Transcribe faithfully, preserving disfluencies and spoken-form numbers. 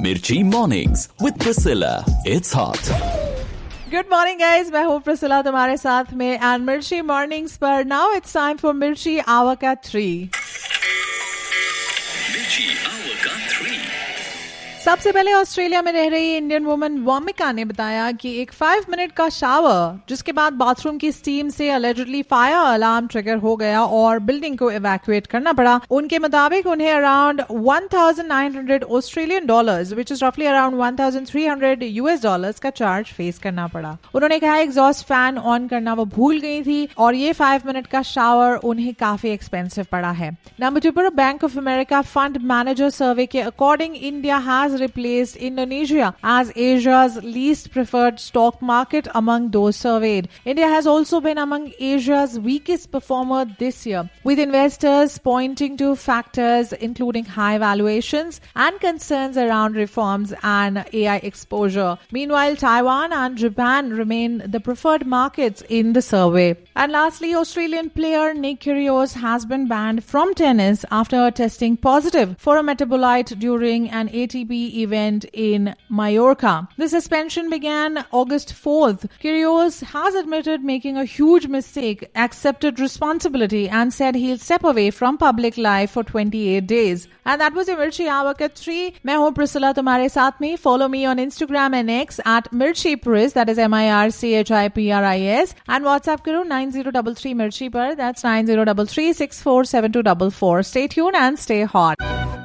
Mirchi Mornings with Priscilla. It's hot. Good morning guys, मैं हूँ Priscilla तुम्हारे साथ में एंड मिर्ची मॉर्निंग्स पर नाउ इट्स टाइम फॉर मिर्ची आवर का three. Mirchi Hour ka three. सबसे पहले ऑस्ट्रेलिया में रह रही इंडियन वुमन वॉमिका ने बताया कि एक फाइव मिनट का शावर जिसके बाद बाथरूम की स्टीम से अलेजिडली फायर अलार्म ट्रिगर हो गया और बिल्डिंग को इवैक्यूएट करना पड़ा। उनके मुताबिक उन्हें around one thousand nine hundred Australian dollars which is रफली around one thousand three hundred US dollars का चार्ज फेस करना पड़ा। उन्होंने कहा एग्जॉस्ट फैन ऑन करना वो भूल गई थी और ये फाइव मिनट का शावर उन्हें काफी एक्सपेंसिव पड़ा है। नंबर टू पर bank of America fund manager सर्वे के according India has replaced Indonesia as Asia's least preferred stock market among those surveyed. India has also been among Asia's weakest performer this year, with investors pointing to factors including high valuations and concerns around reforms and A I exposure. Meanwhile, Taiwan and Japan remain the preferred markets in the survey. And lastly, Australian player Nick Kyrgios has been banned from tennis after testing positive for a metabolite during an A T P event in Mallorca. The suspension began August fourth. Kyrgios has admitted making a huge mistake, accepted responsibility and said he'll step away from public life for twenty-eight days. And that was Mirchi Hour ka three. मैं हूँ Priscilla तुम्हारे साथ में. Follow me on Instagram and X at Mirchi Pris, that is M I R C H I P R I S, and WhatsApp करो nine zero three three Mirchi पर, that's nine zero three three six four seven two four four. Stay tuned and stay hot.